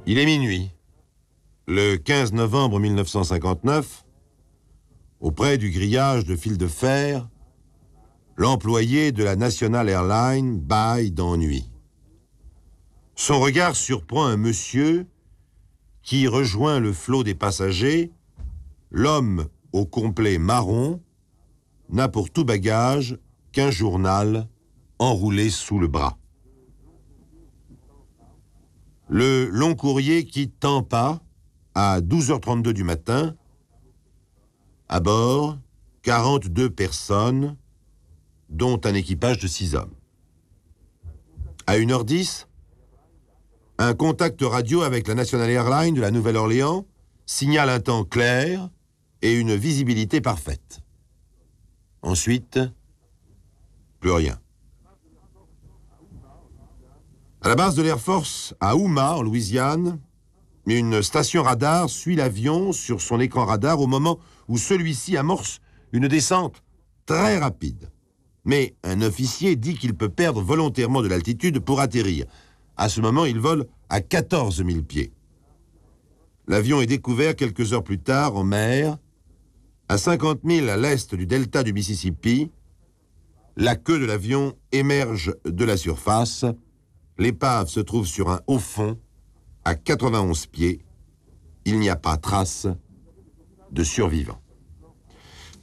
Il est minuit. Le 15 novembre 1959, auprès du grillage de fil de fer, l'employé de la National Airlines bâille d'ennui. Son regard surprend un monsieur qui rejoint le flot des passagers. L'homme au complet marron n'a pour tout bagage qu'un journal enroulé sous le bras. Le long courrier quitte Tampa à 12h32 du matin. À bord, 42 personnes, dont un équipage de 6 hommes. À 1h10, un contact radio avec la National Airlines de la Nouvelle-Orléans signale un temps clair et une visibilité parfaite. Ensuite, plus rien. À la base de l'Air Force, à Houma, en Louisiane, une station radar suit l'avion sur son écran radar au moment où celui-ci amorce une descente très rapide. Mais un officier dit qu'il peut perdre volontairement de l'altitude pour atterrir. À ce moment, il vole à 14 000 pieds. L'avion est découvert quelques heures plus tard en mer, à 50 000 à l'est du delta du Mississippi. La queue de l'avion émerge de la surface. L'épave se trouve sur un haut fond, à 91 pieds. Il n'y a pas trace de survivants.